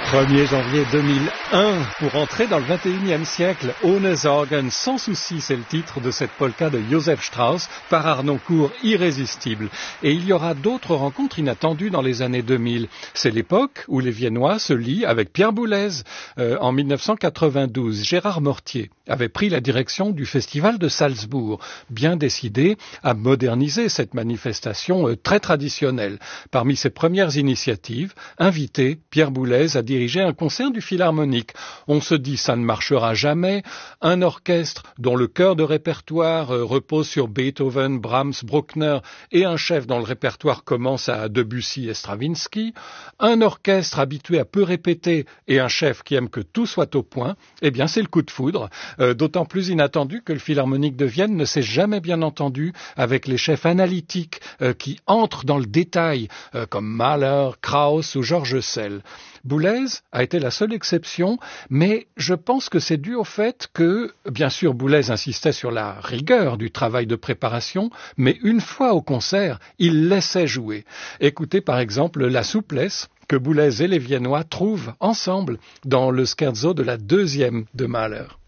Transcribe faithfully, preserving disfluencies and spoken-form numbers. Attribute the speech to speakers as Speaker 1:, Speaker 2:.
Speaker 1: premier janvier deux mille un, pour entrer dans le vingt et unième siècle, Ohne Sorgen, sans souci, c'est le titre de cette polka de Joseph Strauss, par Harnoncourt, irrésistible. Et il y aura d'autres rencontres inattendues dans les années deux mille. C'est l'époque où les Viennois se lient avec Pierre Boulez. Euh, en mille neuf cent quatre-vingt-douze, Gérard Mortier avait pris la direction du festival de Salzbourg, bien décidé à moderniser cette manifestation euh, très traditionnelle. Parmi ses premières initiatives, inviter Pierre Boulez à diriger un concert du Philharmonique. On se dit ça ne marchera jamais. Un orchestre dont le cœur de répertoire euh, repose sur Beethoven, Brahms, Bruckner et un chef dont le répertoire commence à Debussy et Stravinsky. Un orchestre habitué à peu répéter et un chef qui aime que tout soit au point. Eh bien, c'est le coup de foudre. Euh, d'autant plus inattendu que le Philharmonique de Vienne ne s'est jamais bien entendu avec les chefs analytiques euh, qui entrent dans le détail, euh, comme Mahler, Krauss ou Georges Sell. Boulez a été la seule exception, mais je pense que c'est dû au fait que, bien sûr, Boulez insistait sur la rigueur du travail de préparation, mais une fois au concert, il laissait jouer. Écoutez par exemple la souplesse que Boulez et les Viennois trouvent ensemble dans le scherzo de la deuxième de Mahler.